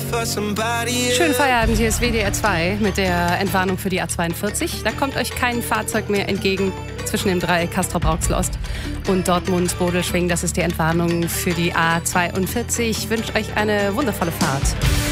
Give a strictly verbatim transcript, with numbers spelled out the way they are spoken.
Schönen Feierabend, hier ist W D R zwei mit der Entwarnung für die A zweiundvierzig. Da kommt euch kein Fahrzeug mehr entgegen zwischen dem Dreieck Castrop-Rauxel-Ost und Dortmund-Bodelschwingh. Das ist die Entwarnung für die A zweiundvierzig. Ich wünsche euch eine wundervolle Fahrt.